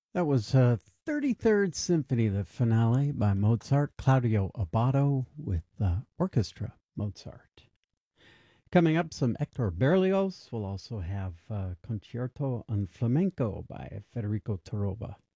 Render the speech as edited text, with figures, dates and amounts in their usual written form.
That was 33rd Symphony, the finale by Mozart, Claudio Abbado with orchestra Mozart. Coming up, some Hector Berlioz. We'll also have Concerto on Flamenco by Federico Torova.